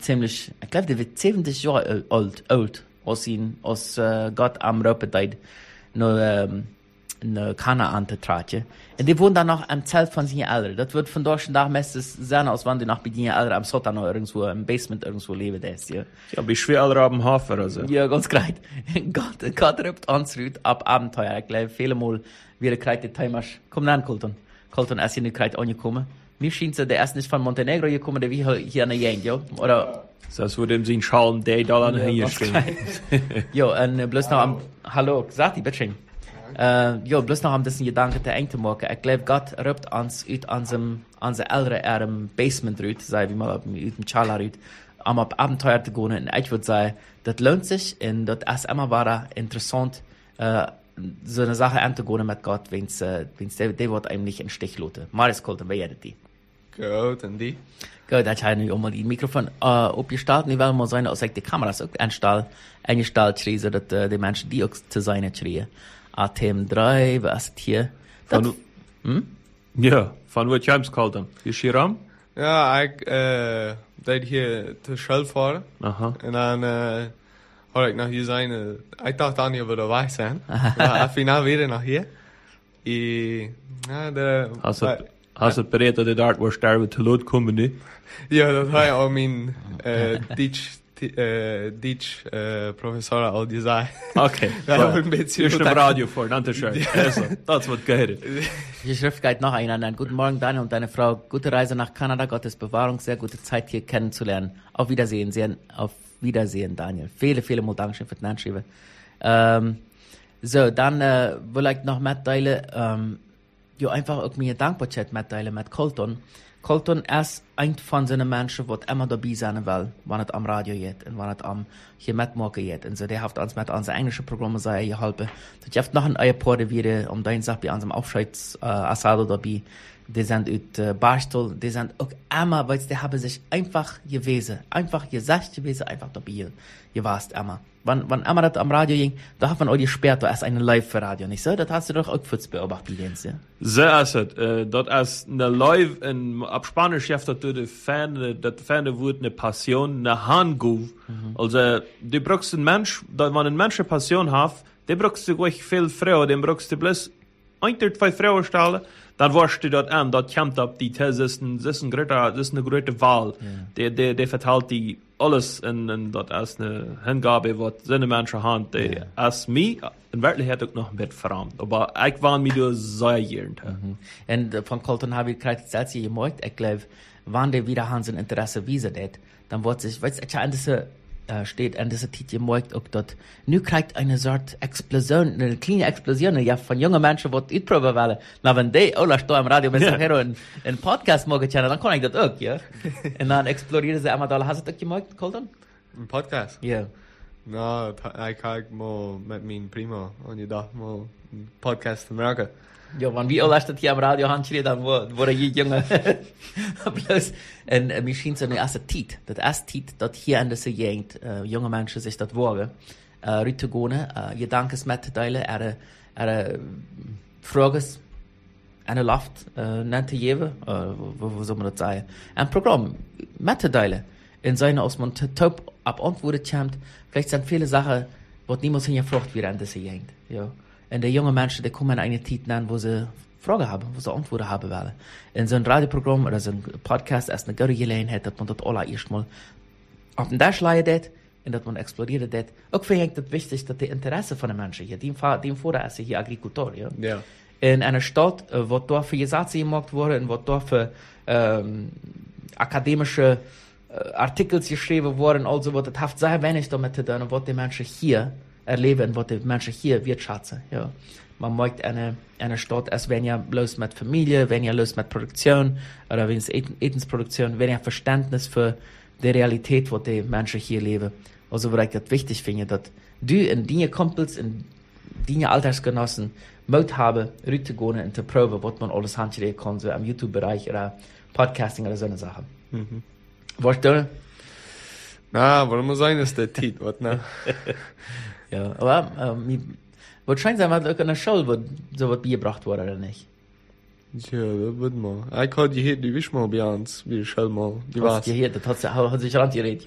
ziemlich, ich glaube, der wird 70 Jahre alt, als Gott am Röpedeit eine Kanaan zu tragen. Und die wohnen dann noch am Zelt von seinen Eltern. Das wird von deutschen Tag meistens sein, als wenn die noch bei seinen Eltern am Sotta noch irgendwo, im Basement irgendwo leben, das, ja. Ja, wie schwer alle am Hafen, also. Ja, ganz great. Gott rübt uns rüt ab Abenteuer. Ich glaube, viele Mal wieder kriegt die Timasch. Komm dann, Colton. Colton, ist hier nicht gerade angekommen. Mir scheint so, der ist nicht von Montenegro gekommen, der wie hier an der Gegend, ja? Oder? Das würde ihm sein Schalm, der da an der Hänge stehen. Ja, und bloß noch am, hallo, sag die, bitte schön. Ja, bloß noch am diesen Gedanken zu eng zu machen. Ich glaube, Gott rübt uns aus unser älteren Basement rüt, sei wie mal aus dem Chala rüt, um auf Abenteuer zu gehen. Und ich würde sagen, das lohnt sich, und das ist immer wieder interessant, so eine Sache anzugehen mit Gott, wenn's der wird einem nicht im Stich lassen. Marius Colton, wer ist die? Gut, und die? Gut, dann habe ich auch mal die Mikrofon aufgestellt, und ich will mal sagen, dass ich die Kameras auch eingestellt schreie, so dass die Menschen die auch zu sein schreien. Atem 3, was ist hier? Ja, von wo James Colton? Ist hier am? Ja, ich deed hier zur Schule fahren. Aha. Und dann hoorde ik nog hier zijn. Ik dacht dan niet we erbij zijn. Maar finaal weer nog hier. Hast du bereit, dass die dort, wo sterben, zu Lot kommen, ne? Ja, dat had je al mijn Professor al gezegd. Okay. Ja, ein bisschen. Ist im Radio vor, danke schön. Also, das wird gehört. Die Schrift geht noch einander. Guten Morgen, Daniel und deine Frau. Gute Reise nach Kanada. Gottes Bewahrung. Sehr gute Zeit, hier kennenzulernen. Auf Wiedersehen, Daniel. Viele Mal Dankeschön für den Anschreiben. So, dann will ich noch mitteilen, ja, einfach auch mir Dankbarkeit mitteilen mit Colton. Colton ist ein von seinen Menschen, die immer dabei sein will, wenn es am Radio geht und wenn es hier mitmachen geht. Und so, der hat uns mit unseren englischen Programmen sehr geholfen. Ich habe noch ein paar wieder, deine Sache bei unserem Aufscheids-Asado dabei. Die sind aus Barstel, die sind auch immer, weil die haben sich einfach gewesen, einfach gesagt gewesen, einfach dabei gewasst immer. Wenn immer das am Radio ging, da hat man auch gesperrt, da ist eine Live-Radio, nicht so? Das hast du doch auch für zu beobachten, ja? So ist es. Das ist eine Live, ab Spanisch sagt das Fan wird eine Passion, eine Handguf. Also, du brauchst einen Mensch, wenn ein Mensch eine Passion hat, der brauchst du ruhig viel Frauen, den brauchst du bloß 1 oder 2 Frauen stellen, dann warst du dort an, dort kommt ab die These, das ist eine große Wahl. Ja. Der verteilt die alles, und das ist eine Hingabe, was seine Menschen haben, die als mich in Wirklichkeit auch noch ein bisschen verrammt. Aber ich war mir da sehr gern. Und von Colton habe ich gerade selbst gemerkt, ich glaube, wenn der wieder Hans ein Interesse wiesen hat, dann wird sich, weißt du, an dieser steht an dieser Titel gemerkt auch dort, nu kriegt eine Sorte Explosion, eine kleine Explosion, ja, von jungen Menschen, die ausprobieren wollen. Na, wenn die, da im Radio, einen Podcast machen können, dann kann ich das auch, ja. Und dann explodieren sie einmal da. Hast du das gemerkt, Colton? Ein Podcast? Ja. Nou, ik kijk mal met mijn prima. En je dacht mal, een podcast te maken. Ja, wenn wir alles das hier am Radio haben, dann wurde je jünger. Bloß, und mir schien so eine erste Zeit, das erste Zeit, dass hier in dieser Gegend, junge Menschen sich das wagen, rüte gehen, Gedanken mitteilen, Fragen, eine Luft, nannte jewe, wo soll man das sagen? Ein Programm mitteilen, in seiner, als man taub ab Antworten kommt, vielleicht sind viele Sachen, was niemals hingefragt wird in dieser Gegend, ja. Und die jungen Menschen, die kommen in eine Zeit an, wo sie Fragen haben, wo sie Antworten haben wollen. In so ein Radioprogramm oder so ein Podcast ist eine gute Gelegenheit, dass man das alle erstmal auf den Tisch legt und dass man explodiert hat. Auch finde ich das wichtig, dass die Interesse von den Menschen hier, die vorder ist hier Agrikultor, ja. Ja. In einer Stadt, wo dort für Gesetze gemacht wurden und wo dort für akademische Artikel geschrieben wurden, also wo das hat sehr wenig damit zu tun, was die Menschen hier erleben, was die Menschen hier wirtschaften, ja. Man möchte eine Stadt, als wenn ja bloß mit Familie, wenn ja bloß mit Produktion, oder wenn es Etensproduktion, wenn ja Verständnis für die Realität, wo die Menschen hier leben. Also, wo ich das wichtig finde, dass du und deine Kumpels und deine Altersgenossen Mut haben, rüber und zu proben, was man alles handschreiben kann, so am YouTube-Bereich oder Podcasting oder so eine Sache. Was du? Na, warum muss sein, ist der Titel, was, ne? Ja, aber wahrscheinlich sein wir auch in der Schule, wo so was beigebracht wurde, oder nicht? Ja, das wird mal. Ich hatte die wisch mal bei uns, wie die Schule mal. Die war's. Das hat sich rangeredet.